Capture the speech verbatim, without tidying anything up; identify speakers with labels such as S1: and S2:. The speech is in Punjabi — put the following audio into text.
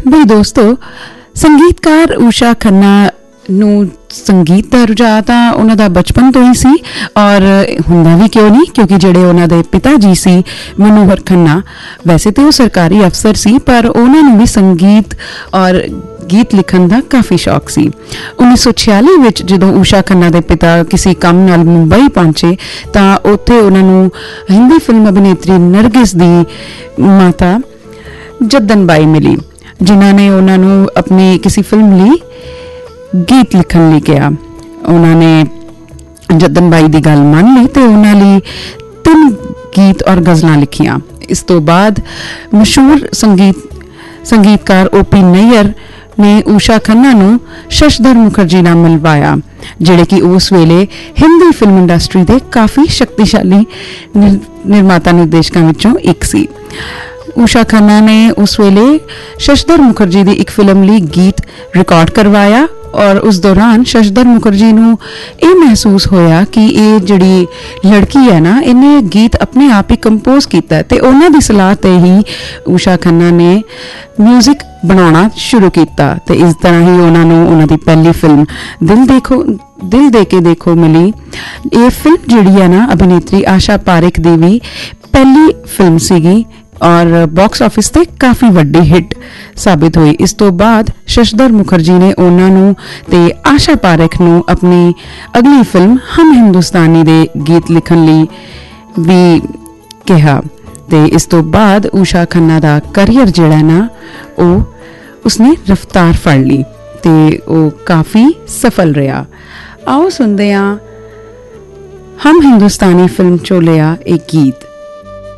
S1: ਬਈ ਦੋਸਤੋ, ਸੰਗੀਤਕਾਰ ਊਸ਼ਾ ਖੰਨਾ ਨੂੰ ਸੰਗੀਤ ਦਾ ਰੁਝਾਨ ਤਾਂ ਉਹਨਾਂ ਦਾ ਬਚਪਨ ਤੋਂ ਹੀ ਸੀ, ਔਰ ਹੁੰਦਾ ਵੀ ਕਿਉਂ ਨਹੀਂ, ਕਿਉਂਕਿ ਜਿਹੜੇ ਉਹਨਾਂ ਦੇ ਪਿਤਾ ਜੀ ਸੀ ਮਨੋਹਰ ਖੰਨਾ, ਵੈਸੇ ਤਾਂ ਉਹ ਸਰਕਾਰੀ ਅਫਸਰ ਸੀ, ਪਰ ਉਹਨਾਂ ਨੂੰ ਵੀ ਸੰਗੀਤ ਔਰ ਗੀਤ ਲਿਖਣ ਦਾ ਕਾਫੀ ਸ਼ੌਕ ਸੀ। ਉੱਨੀ ਸੌ ਛਿਆਲੀ ਵਿੱਚ ਜਦੋਂ ਊਸ਼ਾ ਖੰਨਾ ਦੇ ਪਿਤਾ ਕਿਸੇ ਕੰਮ ਨਾਲ ਮੁੰਬਈ ਪਹੁੰਚੇ ਤਾਂ ਉੱਥੇ ਉਹਨਾਂ ਨੂੰ ਹਿੰਦੀ ਫਿਲਮ ਅਭਿਨੇਤਰੀ ਨਰਗਿਸ ਦੀ ਮਾਤਾ ਜੱਦਨ ਬਾਈ ਮਿਲੀ, ਜਿਨ੍ਹਾਂ ਨੇ ਉਹਨਾਂ ਨੂੰ ਆਪਣੀ ਕਿਸੇ ਫਿਲਮ ਲਈ ਗੀਤ ਲਿਖਣ ਲਈ ਕਿਹਾ। ਉਹਨਾਂ ਨੇ ਜੱਦਨ ਬਾਈ ਦੀ ਗੱਲ ਮੰਨ ਲਈ ਤੇ ਉਹਨਾਂ ਲਈ ਤਿੰਨ ਗੀਤ ਔਰ ਗਜ਼ਲਾਂ ਲਿਖੀਆਂ। ਇਸ ਤੋਂ ਬਾਅਦ ਮਸ਼ਹੂਰ ਸੰਗੀਤ ਸੰਗੀਤਕਾਰ ਓ ਪੀ ਨਈਅਰ ਨੇ ਊਸ਼ਾ ਖੰਨਾ ਨੂੰ ਸ਼ਸ਼ਧਰ ਮੁਖਰਜੀ ਨਾਲ ਮਿਲਵਾਇਆ, ਜਿਹੜੇ ਕਿ ਉਸ ਵੇਲੇ ਹਿੰਦੀ ਫਿਲਮ ਇੰਡਸਟਰੀ ਦੇ ਕਾਫੀ ਸ਼ਕਤੀਸ਼ਾਲੀ ਨਿਰਮਾਤਾ ਨਿਰਦੇਸ਼ਕਾਂ ਵਿੱਚੋਂ ਇੱਕ ਸੀ। ਊਸ਼ਾ ਖੰਨਾ ਨੇ ਉਸ ਵੇਲੇ ਸ਼ਸ਼ਧਰ ਮੁਖਰਜੀ ਦੀ ਇੱਕ ਫਿਲਮ ਲਈ ਗੀਤ ਰਿਕਾਰਡ ਕਰਵਾਇਆ, ਔਰ ਉਸ ਦੌਰਾਨ ਸ਼ਸ਼ਧਰ ਮੁਖਰਜੀ ਨੂੰ ਇਹ ਮਹਿਸੂਸ ਹੋਇਆ ਕਿ ਇਹ ਜਿਹੜੀ ਲੜਕੀ ਹੈ ਨਾ, ਇਹਨੇ ਗੀਤ ਆਪਣੇ ਆਪ ਹੀ ਕੰਪੋਜ਼ ਕੀਤਾ, ਤੇ ਉਹਨਾਂ ਦੀ ਸਲਾਹ ਤੇ ਹੀ ਊਸ਼ਾ ਖੰਨਾ ਨੇ ਮਿਊਜ਼ਿਕ ਬਣਾਉਣਾ ਸ਼ੁਰੂ ਕੀਤਾ, ਤੇ ਇਸ ਤਰ੍ਹਾਂ ਹੀ ਉਹਨਾਂ ਨੂੰ ਉਹਨਾਂ ਦੀ ਪਹਿਲੀ ਫਿਲਮ ਦਿਲ ਦੇਖੋ ਦਿਲ ਦੇ ਕੇ ਦੇਖੋ ਮਿਲੀ। ਇਹ ਫਿਲਮ ਜਿਹੜੀ ਹੈ ਨਾ, ਅਭਿਨੇਤਰੀ ਆਸ਼ਾ ਪਾਰੇਖ ਦੀ ਵੀ ਪਹਿਲੀ ਫਿਲਮ ਸੀਗੀ ਔਰ ਬਾਕਸ ਆਫਿਸ ਤੇ ਕਾਫੀ ਵੱਡੀ ਹਿੱਟ ਸਾਬਿਤ ਹੋਈ। ਇਸ ਤੋਂ ਬਾਅਦ ਸ਼ਸ਼ਧਰ ਮੁਖਰਜੀ ਨੇ ਉਹਨਾਂ ਨੂੰ ਤੇ ਆਸ਼ਾ ਪਾਰੇਖ ਨੂੰ ਆਪਣੀ ਅਗਲੀ ਫਿਲਮ ਹਮ ਹਿੰਦੁਸਤਾਨੀ ਦੇ ਗੀਤ ਲਿਖਣ ਲਈ ਵੀ ਕਿਹਾ, ਤੇ ਇਸ ਤੋਂ ਬਾਅਦ ਊਸ਼ਾ ਖੰਨਾ ਦਾ ਕਰੀਅਰ ਜਿਹੜਾ ਨਾ, ਉਹ ਉਸਨੇ ਰਫਤਾਰ ਫੜ ਲਈ ਤੇ ਉਹ ਕਾਫੀ ਸਫਲ ਰਿਹਾ। ਆਓ ਸੁਣਦੇ ਹਾਂ ਹਮ ਹਿੰਦੁਸਤਾਨੀ ਫਿਲਮ ਚੋਂ ਲਿਆ ਇਹ ਗੀਤ।